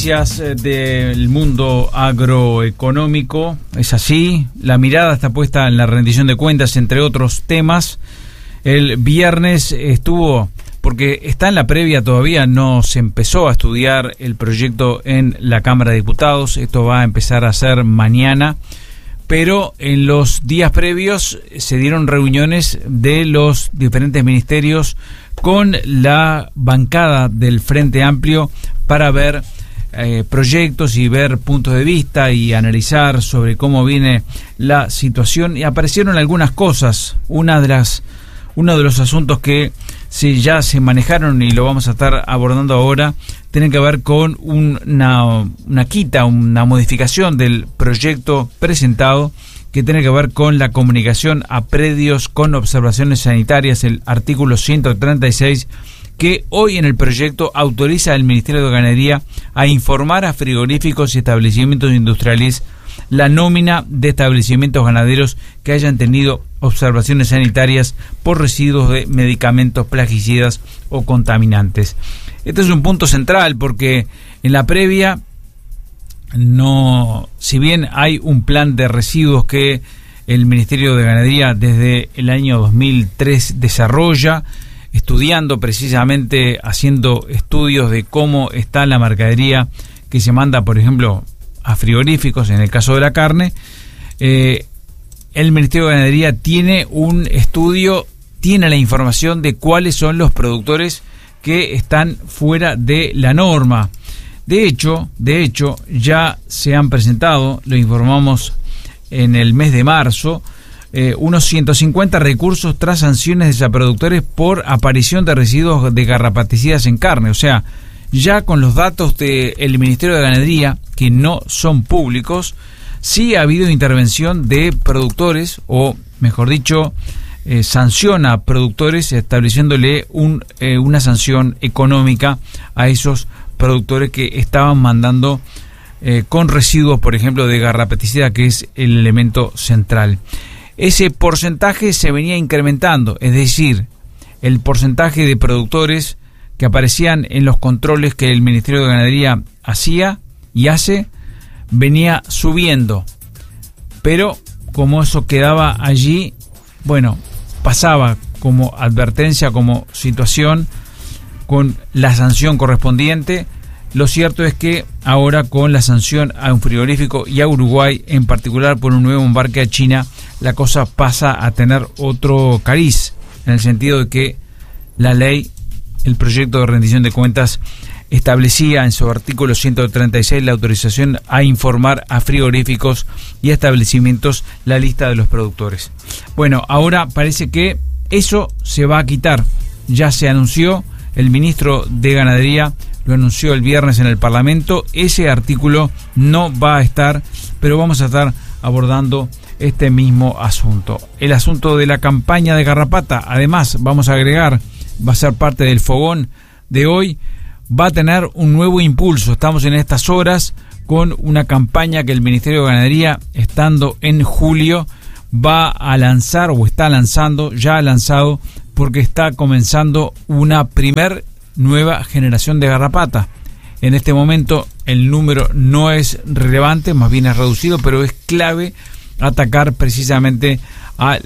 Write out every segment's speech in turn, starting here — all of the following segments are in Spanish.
noticias del mundo agroeconómico. Es así, la mirada está puesta en la rendición de cuentas, entre otros temas. El viernes estuvo, porque está en la previa, todavía no se empezó a estudiar el proyecto en la Cámara de Diputados. Esto va a empezar a ser mañana, pero en los días previos se dieron reuniones de los diferentes ministerios con la bancada del Frente Amplio para ver proyectos y ver puntos de vista y analizar sobre cómo viene la situación. Y aparecieron algunas cosas. Uno de los asuntos que ya se manejaron y lo vamos a estar abordando ahora tiene que ver con una modificación del proyecto presentado que tiene que ver con la comunicación a predios con observaciones sanitarias, el artículo 136, que hoy en el proyecto autoriza al Ministerio de Ganadería a informar a frigoríficos y establecimientos industriales la nómina de establecimientos ganaderos que hayan tenido observaciones sanitarias por residuos de medicamentos plaguicidas o contaminantes. Este es un punto central porque en la previa, si bien hay un plan de residuos que el Ministerio de Ganadería desde el año 2003 desarrolla, estudiando precisamente, haciendo estudios de cómo está la mercadería que se manda, por ejemplo, a frigoríficos, en el caso de la carne, el Ministerio de Ganadería tiene un estudio, tiene la información de cuáles son los productores que están fuera de la norma. De hecho, ya se han presentado, lo informamos en el mes de marzo, unos 150 recursos tras sanciones de productores por aparición de residuos de garrapaticidas en carne. O sea, ya con los datos del Ministerio de Ganadería, que no son públicos, sí ha habido intervención de productores, o mejor dicho, sanciona a productores estableciéndole una sanción económica a esos productores que estaban mandando con residuos, por ejemplo, de garrapaticida, que es el elemento central. Ese porcentaje se venía incrementando, es decir, el porcentaje de productores que aparecían en los controles que el Ministerio de Ganadería hacía y hace, venía subiendo. Pero como eso quedaba allí, bueno, pasaba como advertencia, como situación, con la sanción correspondiente. Lo cierto es que ahora, con la sanción a un frigorífico y a Uruguay, en particular por un nuevo embarque a China, la cosa pasa a tener otro cariz, en el sentido de que la ley, el proyecto de rendición de cuentas, establecía en su artículo 136 la autorización a informar a frigoríficos y establecimientos la lista de los productores. Bueno, ahora parece que eso se va a quitar. Ya se anunció, el ministro de Ganadería lo anunció el viernes en el Parlamento, ese artículo no va a estar, pero vamos a estar abordando este mismo asunto. El asunto de la campaña de garrapata, además, vamos a agregar, va a ser parte del fogón de hoy, va a tener un nuevo impulso. Estamos en estas horas con una campaña que el Ministerio de Ganadería, estando en julio, va a lanzar, o está lanzando, ya ha lanzado, porque está comenzando una primer nueva generación de garrapata. En este momento el número no es relevante, más bien es reducido, pero es clave atacar precisamente a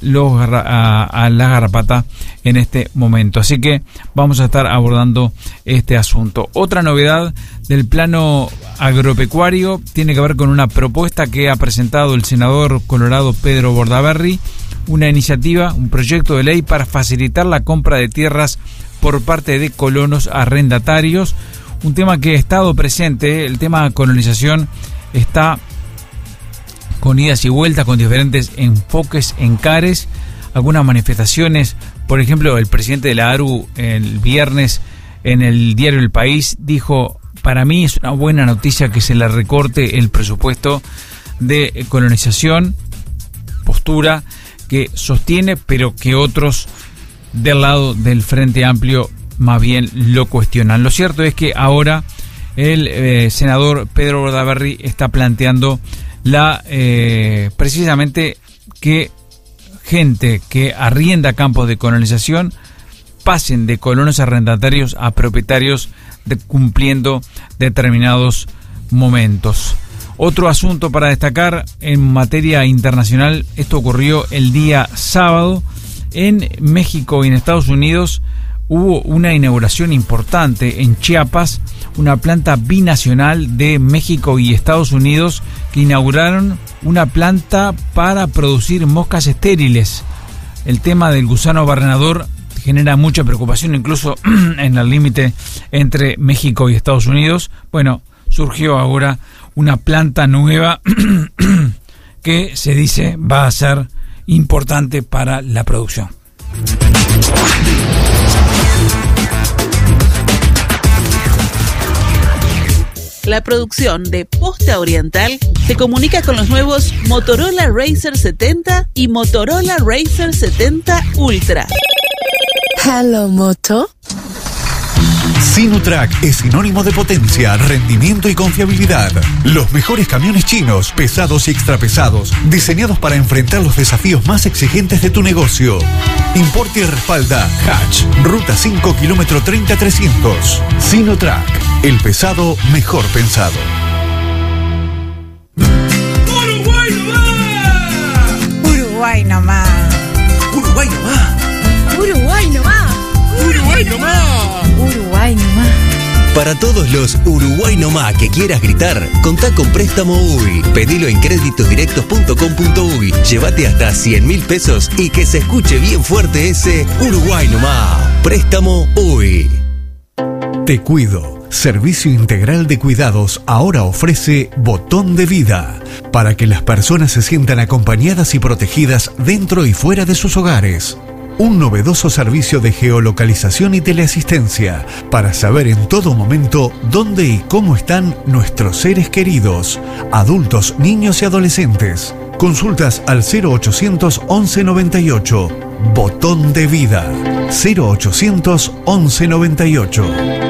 la garrapata en este momento. Así que vamos a estar abordando este asunto. Otra novedad del plano agropecuario tiene que ver con una propuesta que ha presentado el senador colorado Pedro Bordaberry, una iniciativa, un proyecto de ley para facilitar la compra de tierras por parte de colonos arrendatarios, un tema que ha estado presente. El tema colonización está con idas y vueltas, con diferentes enfoques, encares, algunas manifestaciones. Por ejemplo, el presidente de la ARU el viernes en el diario El País dijo: para mí es una buena noticia que se le recorte el presupuesto de colonización, postura que sostiene, pero que otros del lado del Frente Amplio más bien lo cuestionan. Lo cierto es que ahora el senador Pedro Bordaberry está planteando precisamente que gente que arrienda campos de colonización pasen de colonos arrendatarios a propietarios cumpliendo determinados momentos. Otro asunto para destacar en materia internacional, esto ocurrió el día sábado. En México y en Estados Unidos hubo una inauguración importante en Chiapas, una planta binacional de México y Estados Unidos que inauguraron una planta para producir moscas estériles. El tema del gusano barrenador genera mucha preocupación, incluso en el límite entre México y Estados Unidos. Bueno, surgió ahora una planta nueva que se dice va a ser importante para la producción. La producción de Posta Oriental se comunica con los nuevos Motorola Razr 70 y Motorola Razr 70 Ultra. Hello, Moto. Sinotrack es sinónimo de potencia, rendimiento y confiabilidad. Los mejores camiones chinos, pesados y extrapesados, diseñados para enfrentar los desafíos más exigentes de tu negocio. Importa y respalda Hatch, Ruta 5, kilómetro 30-300. Sinotrack, el pesado mejor pensado. ¡Uruguay nomás! Uruguay nomás. ¡Uruguay nomás! Uruguay nomás. ¡Uruguay nomás! Uruguay nomás. Para todos los Uruguay nomás que quieras gritar, contá con Préstamo UI. Pedilo en créditosdirectos.com.uy. Llévate hasta 100.000 pesos y que se escuche bien fuerte ese Uruguay nomás. Préstamo UI. Te Cuido, servicio integral de cuidados, ahora ofrece Botón de Vida, para que las personas se sientan acompañadas y protegidas dentro y fuera de sus hogares. Un novedoso servicio de geolocalización y teleasistencia para saber en todo momento dónde y cómo están nuestros seres queridos, adultos, niños y adolescentes. Consultas al 0800 11 98. Botón de Vida. 0800 11 98.